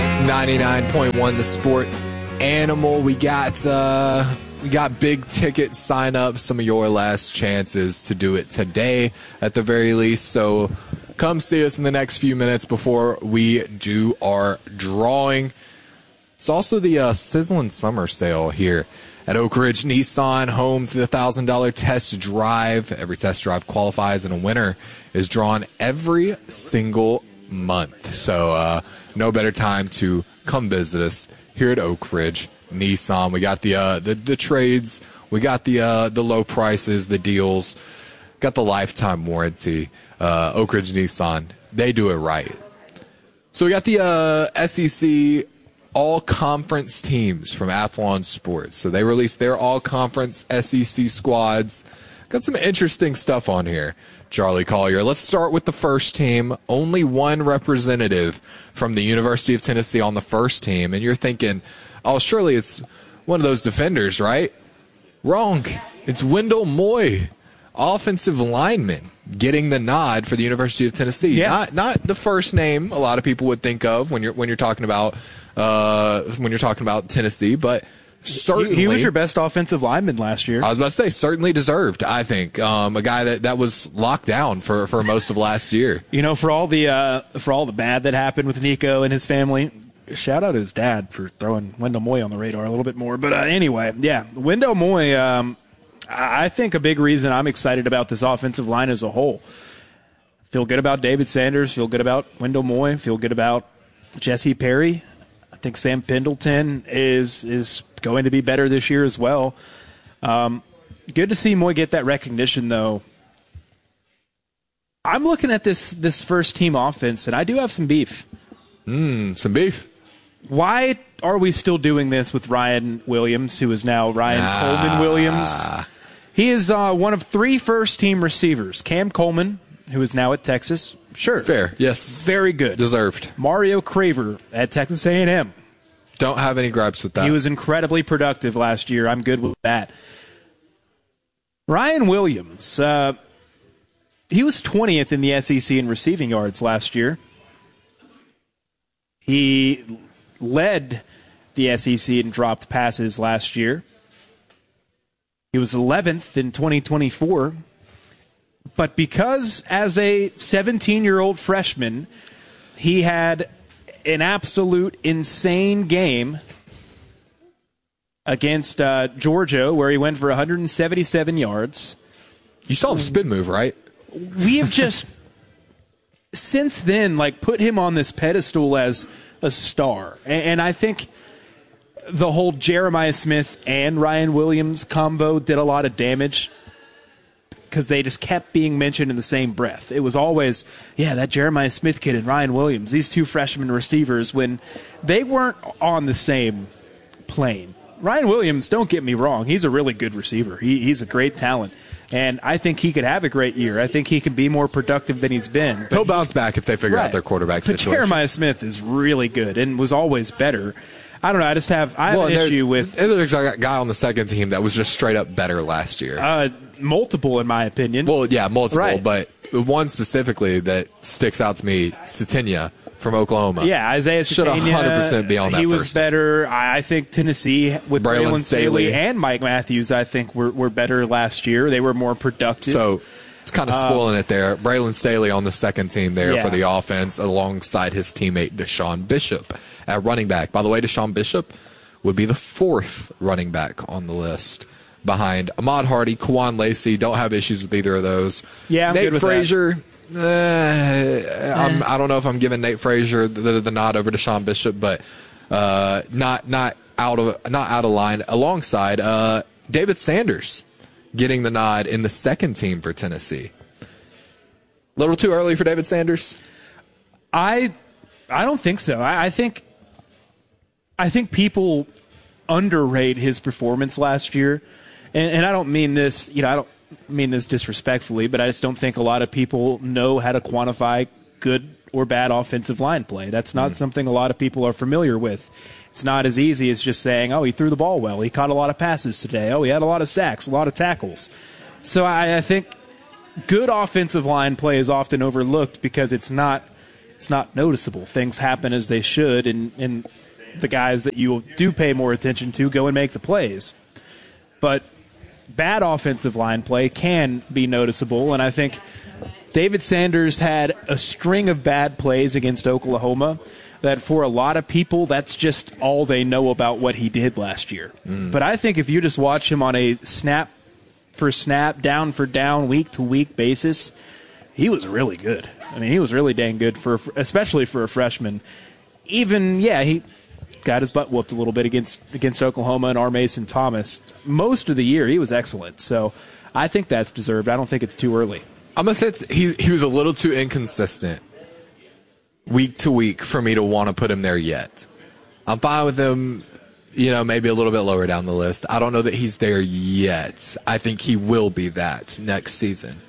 It's 99.1 The Sports Animal. We got big ticket sign up, some of your last chances to do it today at the very least. So come see us in the next few minutes before we do our drawing. It's also the Sizzling Summer Sale here at Oak Ridge Nissan, home to the $1,000 test drive. Every test drive qualifies, and a winner is drawn every single month. So no better time to come visit us here at Oak Ridge Nissan. We got the trades, we got the low prices, the deals, got the lifetime warranty. Oak Ridge Nissan, they do it right. So we got the SEC all-conference teams from Athlon Sports. So they released their all-conference SEC squads. Got some interesting stuff on here, Charlie Collier. Let's start with the first team. Only one representative from the University of Tennessee on the first team. And you're thinking, oh, surely it's one of those defenders, right? Wrong. It's Wendell Moy, offensive lineman, getting the nod for the University of Tennessee. Yeah. Not the first name a lot of people would think of when you're talking about Tennessee, but certainly he was your best offensive lineman last year. I was about to say certainly deserved. I think a guy that was locked down for most of last year. You know, for all the bad that happened with Nico and his family, shout out to his dad for throwing Wendell Moy on the radar a little bit more. But anyway, yeah, Wendell Moy. I think a big reason I'm excited about this offensive line as a whole. Feel good about David Sanders. Feel good about Wendell Moy. Feel good about Jesse Perry. I think Sam Pendleton is going to be better this year as well. Good to see Moy get that recognition, though. I'm looking at this first team offense, and I do have some beef. Some beef. Why are we still doing this with Ryan Williams, who is now Ryan Coleman Williams? He is one of 3 first-team receivers. Cam Coleman, who is now at Texas. Sure. Fair, yes. Very good. Deserved. Mario Craver at Texas A&M. Don't have any gripes with that. He was incredibly productive last year. I'm good with that. Ryan Williams, he was 20th in the SEC in receiving yards last year. He led the SEC in dropped passes last year. He was 11th in 2024. But because as a 17-year-old freshman, he had an absolute insane game against Georgia, where he went for 177 yards. You saw the spin move, right? We have just, since then, put him on this pedestal as a star. And I think the whole Jeremiah Smith and Ryan Williams combo did a lot of damage because they just kept being mentioned in the same breath. It was always, yeah, that Jeremiah Smith kid and Ryan Williams, these 2 freshman receivers, when they weren't on the same plane. Ryan Williams, don't get me wrong, he's a really good receiver. He's a great talent. And I think he could have a great year. I think he can be more productive than he's been. He'll bounce back if they figure out their quarterback situation. But Jeremiah Smith is really good and was always better. I don't know. I have an issue with... There's a guy on the second team that was just straight up better last year. Multiple, in my opinion. Well, yeah, multiple. Right. But one specifically that sticks out to me, Satania from Oklahoma. Yeah, Isaiah Satania. Should 100% be on that He was first better. I think Tennessee, with Braylon Staley and Mike Matthews, I think were better last year. They were more productive. So it's kind of spoiling it there. Braylon Staley on the second team there for the offense alongside his teammate Deshaun Bishop at running back. By the way, Deshaun Bishop would be the 4th running back on the list behind Ahmad Hardy, Kwan Lacey. Don't have issues with either of those. Yeah, I'm Nate good with Frazier. I don't know if I'm giving Nate Frazier the nod over Deshaun Bishop, but not out of line. Alongside David Sanders getting the nod in the second team for Tennessee. A little too early for David Sanders? I don't think so. I think people underrate his performance last year. And I don't mean this, I don't mean this disrespectfully, but I just don't think a lot of people know how to quantify good or bad offensive line play. That's not something a lot of people are familiar with. It's not as easy as just saying, oh, he threw the ball well. He caught a lot of passes today. Oh, he had a lot of sacks, a lot of tackles. So I think good offensive line play is often overlooked because it's not it's not noticeable. Things happen as they should, and the guys that you do pay more attention to go and make the plays. But bad offensive line play can be noticeable, and I think David Sanders had a string of bad plays against Oklahoma that for a lot of people, that's just all they know about what he did last year. But I think if you just watch him on a snap-for-snap, down-for-down, week-to-week basis, he was really good. I mean, he was really dang good, especially for a freshman. Even, he got his butt whooped a little bit against Oklahoma and R. Mason Thomas. Most of the year, he was excellent. So I think that's deserved. I don't think it's too early. I'm going to say he was a little too inconsistent week to week for me to want to put him there yet. I'm fine with him, maybe a little bit lower down the list. I don't know that he's there yet. I think he will be that next season.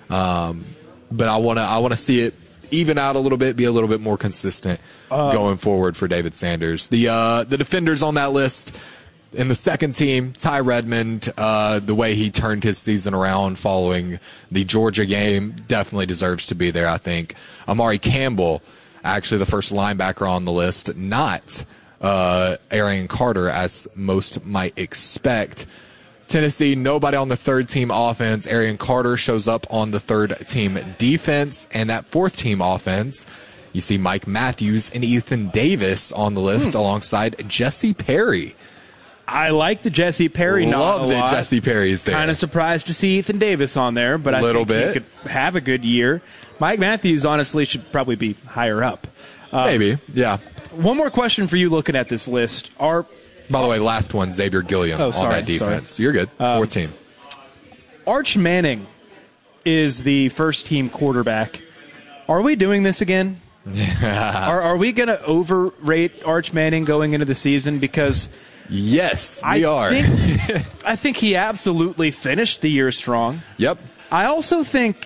But I want to see it even out a little bit, be a little bit more consistent going forward for David Sanders. The defenders on that list in the second team, Ty Redmond, the way he turned his season around following the Georgia game, definitely deserves to be there, I think. Amari Campbell, actually the first linebacker on the list, not Arian Carter, as most might expect. Tennessee, nobody on the third team offense. Arian Carter shows up on the third team defense, and that fourth team offense, you see Mike Matthews and Ethan Davis on the list alongside Jesse Perry. I like the Jesse Perry nod a lot. Love that Jesse Perry's there. Kind of surprised to see Ethan Davis on there, but I think he could have a good year. Mike Matthews, honestly, should probably be higher up. Maybe, yeah. One more question for you looking at this list. By the way, last one, Xavier Gilliam on that defense. You're good. Fourth team. Arch Manning is the first-team quarterback. Are we doing this again? Are we going to overrate Arch Manning going into the season? Because yes, we are. I think he absolutely finished the year strong. Yep. I also think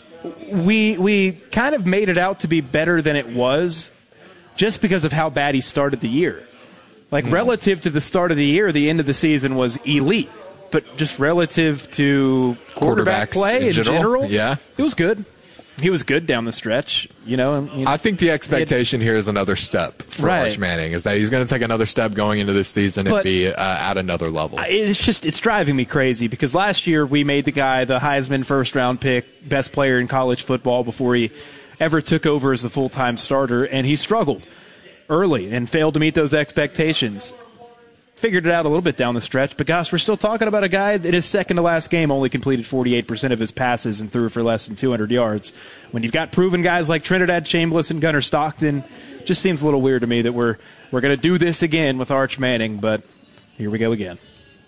we kind of made it out to be better than it was just because of how bad he started the year. Relative to the start of the year, the end of the season was elite. But just relative to quarterback play in general, it was good. He was good down the stretch, I think the expectation here is another step for Arch Manning, is that he's going to take another step going into this season and be at another level. It's driving me crazy because last year we made the guy the Heisman first-round pick, best player in college football before he ever took over as the full-time starter, and he struggled early and failed to meet those expectations. Figured it out a little bit down the stretch, but gosh, we're still talking about a guy that his second to last game only completed 48% of his passes and threw for less than 200 yards. When you've got proven guys like Trinidad Chambliss and Gunnar Stockton, it just seems a little weird to me that we're going to do this again with Arch Manning, but here we go again.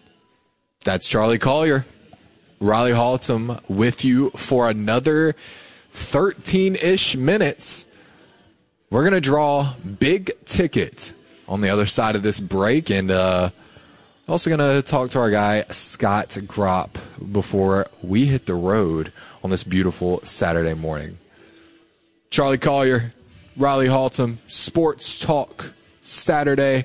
That's Charlie Collier. Riley Haltom with you for another 13-ish minutes. We're going to draw big ticket on the other side of this break, and also going to talk to our guy Scott Gropp before we hit the road on this beautiful Saturday morning. Charlie Collier, Riley Haltom, Sports Talk Saturday,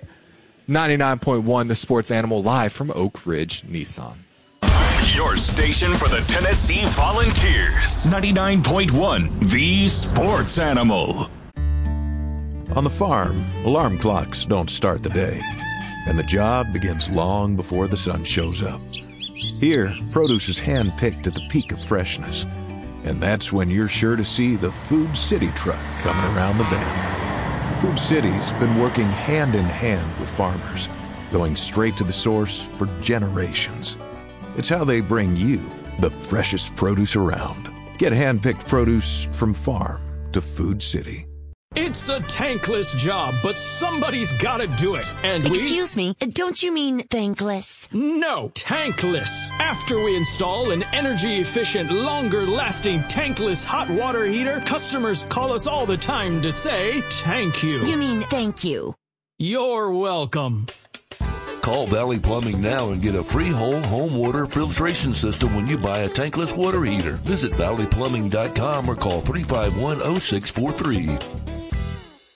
99.1 The Sports Animal, live from Oak Ridge Nissan. Your station for the Tennessee Volunteers, 99.1 The Sports Animal. On the farm, alarm clocks don't start the day, and the job begins long before the sun shows up. Here, produce is hand-picked at the peak of freshness, and that's when you're sure to see the Food City truck coming around the bend. Food City's been working hand-in-hand with farmers, going straight to the source for generations. It's how they bring you the freshest produce around. Get hand-picked produce from farm to Food City. It's a tankless job, but somebody's got to do it. And Excuse me, don't you mean thankless? No, tankless. After we install an energy-efficient, longer-lasting tankless hot water heater, customers call us all the time to say, thank you. You mean thank you. You're welcome. Call Valley Plumbing now and get a free whole home water filtration system when you buy a tankless water heater. Visit valleyplumbing.com or call 351-0643.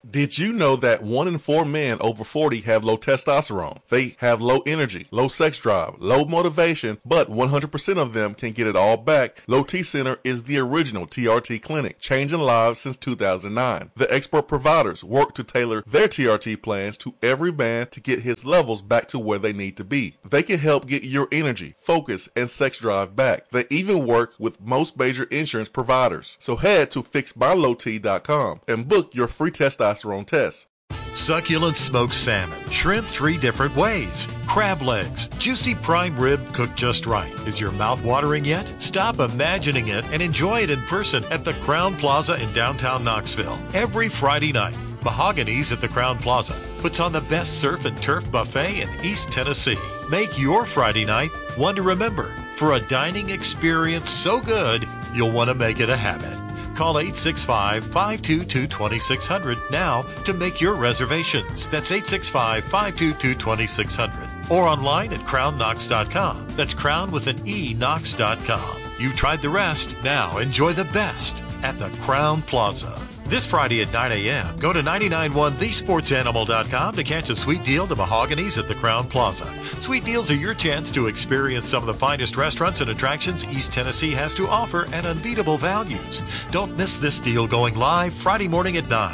Did you know that 1 in 4 men over 40 have low testosterone? They have low energy, low sex drive, low motivation, but 100% of them can get it all back. Low T Center is the original TRT clinic, changing lives since 2009. The expert providers work to tailor their TRT plans to every man to get his levels back to where they need to be. They can help get your energy, focus, and sex drive back. They even work with most major insurance providers. So head to fixmylowt.com and book your free testosterone test. Succulent smoked salmon, shrimp 3 different ways, crab legs, juicy prime rib cooked just right. Is your mouth watering yet? Stop imagining it and enjoy it in person at the Crown Plaza in downtown Knoxville. Every Friday night, Mahogany's at the Crown Plaza puts on the best surf and turf buffet in East Tennessee. Make your Friday night one to remember for a dining experience so good you'll want to make it a habit. Call 865-522-2600 now to make your reservations. That's 865-522-2600. Or online at crownknox.com. That's crown with an E, knox.com. You've tried the rest. Now enjoy the best at the Crown Plaza. This Friday at 9 a.m., go to 991thesportsanimal.com to catch a sweet deal to Mahogany's at the Crown Plaza. Sweet deals are your chance to experience some of the finest restaurants and attractions East Tennessee has to offer at unbeatable values. Don't miss this deal going live Friday morning at 9.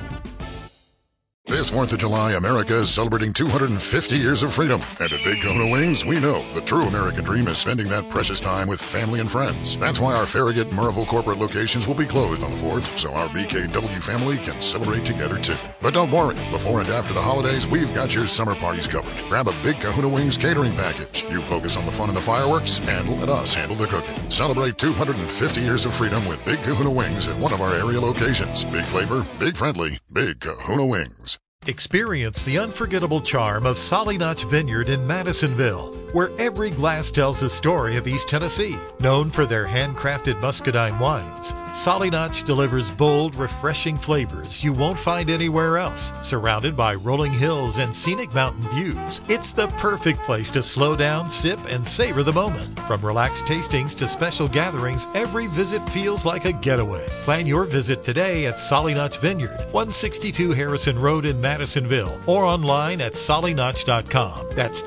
This 4th of July, America is celebrating 250 years of freedom. And at Big Kahuna Wings, we know the true American dream is spending that precious time with family and friends. That's why our Farragut and Murrayville corporate locations will be closed on the 4th, so our BKW family can celebrate together too. But don't worry, before and after the holidays, we've got your summer parties covered. Grab a Big Kahuna Wings catering package. You focus on the fun and the fireworks, and let us handle the cooking. Celebrate 250 years of freedom with Big Kahuna Wings at one of our area locations. Big flavor, big friendly, Big Kahuna Wings. Experience the unforgettable charm of Solly Notch Vineyard in Madisonville, where every glass tells a story of East Tennessee. Known for their handcrafted muscadine wines, Solly Notch delivers bold, refreshing flavors you won't find anywhere else. Surrounded by rolling hills and scenic mountain views, it's the perfect place to slow down, sip, and savor the moment. From relaxed tastings to special gatherings, every visit feels like a getaway. Plan your visit today at Solly Notch Vineyard, 162 Harrison Road in Madisonville, or online at sollynotch.com. That's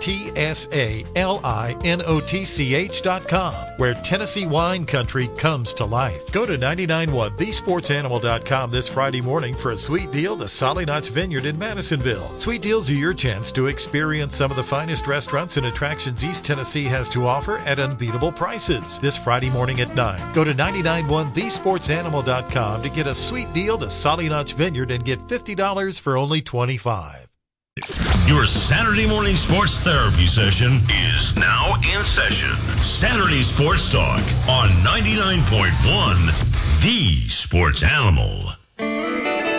TSALINOTCH.com, where Tennessee wine country comes to life. Go to 991thesportsanimal.com this Friday morning for a sweet deal to Solly Notch Vineyard in Madisonville. Sweet deals are your chance to experience some of the finest restaurants and attractions East Tennessee has to offer at unbeatable prices. This Friday morning at 9. Go to 991thesportsanimal.com to get a sweet deal to Solly Notch Vineyard and get $50 for only $25. Your Saturday morning sports therapy session is now in session. Saturday Sports Talk on 99.1 The Sports Animal.